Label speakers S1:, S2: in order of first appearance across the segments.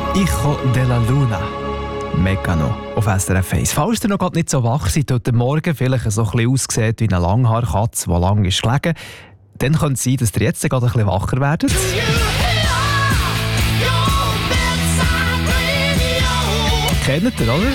S1: Hijo de la Luna. Mecano auf SRF 1. Falls ihr noch gerade nicht so wach seid, heute Morgen vielleicht so ein bisschen aussieht wie eine Langhaarkatze, die lang ist gelegen, dann könnte es sein, dass ihr jetzt gerade ein bisschen wacher werdet. Kennt ihr, oder?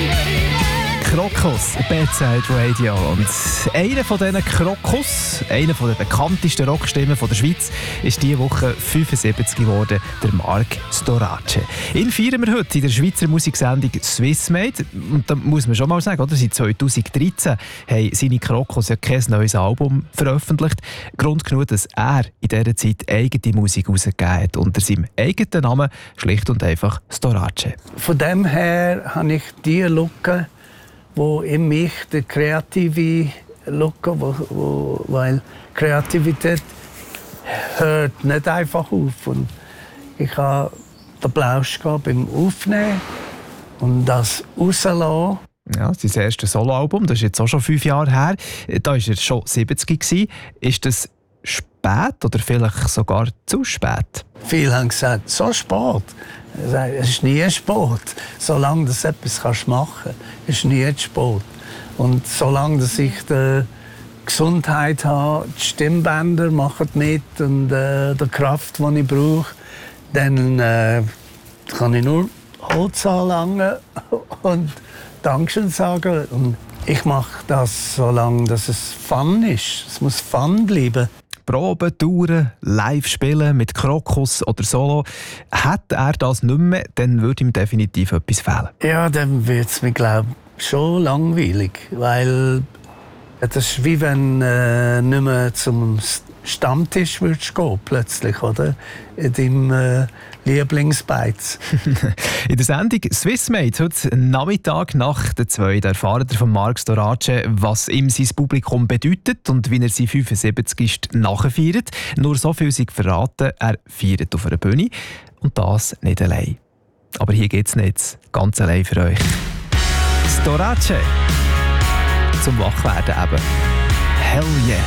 S1: Krokus, Bedside Radio. Und einer von diesen Krokus, einer der bekanntesten Rockstimmen der Schweiz, ist diese Woche 75 geworden, der Marc Storace. Ihn feiern wir heute in der Schweizer Musiksendung Swissmade. Und da muss man schon mal sagen, oder? Seit 2013 haben seine Krokus ja kein neues Album veröffentlicht. Grund genug, dass er in dieser Zeit eigene Musik herausgegeben hat, unter seinem eigenen Namen, schlicht und einfach Storace.
S2: Von dem her habe ich die Lücke, wo in mich der kreative Lücke, weil Kreativität hört nicht einfach auf. Und ich habe den Plausch beim Aufnehmen und das rauslassen.
S1: Ja, sein erstes Soloalbum, das ist jetzt auch schon 5 Jahre her. Da war er schon 70 gewesen. Ist das spät oder vielleicht sogar zu spät?
S2: Viele haben gesagt, so spät. Es ist nie spät. Solange du etwas machen kannst, ist es nie spät. Und solange ich die Gesundheit habe, die Stimmbänder machen mit und die Kraft, die ich brauche, dann kann ich nur Holz anlangen und Dankeschön sagen. Und ich mache das, solange es Fun ist. Es muss Fun bleiben.
S1: Proben, Touren, live spielen mit Krokus oder Solo. Hätte er das nicht mehr, dann würde ihm definitiv etwas fehlen.
S2: Ja, dann wird es mir, glaube ich, schon langweilig. Weil das ist wie wenn nicht mehr zum Stammtisch würdest gehen, plötzlich, oder? In deinem Lieblingsbeiz.
S1: In der Sendung Swissmade heute Nachmittag nach der 2 erfahrt ihr von Marc Storace, was ihm sein Publikum bedeutet und wie er sein 75. nachfeiert. Nur so viel sei verraten, er feiert auf einer Bühne und das nicht allein. Aber hier geht es nicht ganz allein für euch. Storace zum Wachwerden eben. Hell yeah!